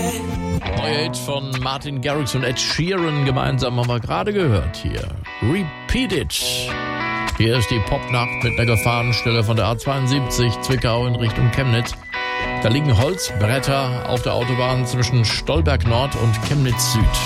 Neuer Hit von Martin Garrix und Ed Sheeran gemeinsam haben wir gerade gehört hier. Repeat It. Hier ist die Popnacht mit einer Gefahrenstelle von der A72 Zwickau in Richtung Chemnitz. Da liegen Holzbretter auf der Autobahn zwischen Stolberg Nord und Chemnitz Süd.